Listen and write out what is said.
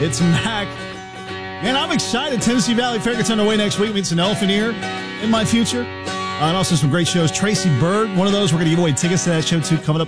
It's Mac. Man, I'm excited. Tennessee Valley Fair gets underway next week. Meets an elephant ear in my future. And also some great shows. Tracy Bird, one of those. We're going to give away tickets to that show, too, coming up.